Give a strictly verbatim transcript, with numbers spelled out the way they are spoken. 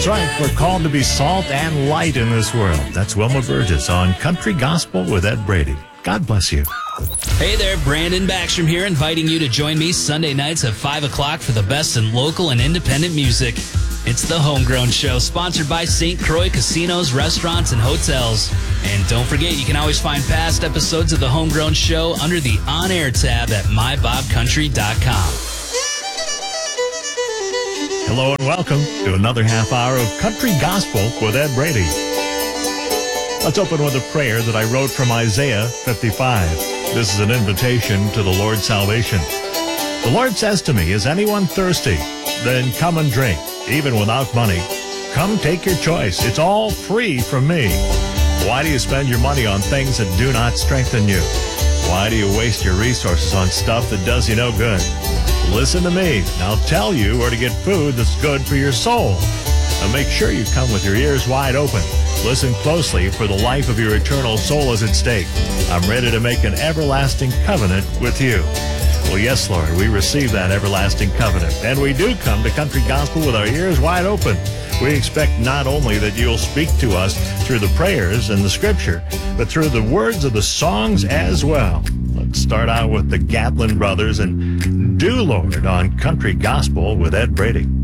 That's right. We're called to be salt and light in this world. That's Wilma Burgess on Country Gospel with Ed Brady. God bless you. Hey there, Brandon Backstrom here, inviting you to join me Sunday nights at five o'clock for the best in local and independent music. It's the Homegrown Show, sponsored by Saint Croix Casinos, Restaurants, and Hotels. And don't forget, you can always find past episodes of the Homegrown Show under the On Air tab at my bob country dot com. Hello and welcome to another half hour of Country Gospel with Ed Brady. Let's open with a prayer that I wrote from Isaiah fifty-five. This is an invitation to the Lord's salvation. The Lord says to me, is anyone thirsty? Then come and drink, even without money. Come take your choice. It's all free from me. Why do you spend your money on things that do not strengthen you? Why do you waste your resources on stuff that does you no good? Listen to me, and I'll tell you where to get food that's good for your soul. Now make sure you come with your ears wide open. Listen closely, for the life of your eternal soul is at stake. I'm ready to make an everlasting covenant with you. Well, yes, Lord, we receive that everlasting covenant, and we do come to Country Gospel with our ears wide open. We expect not only that you'll speak to us through the prayers and the scripture, but through the words of the songs as well. Let's start out with the Gatlin Brothers and Do Lord on Country Gospel with Ed Brady.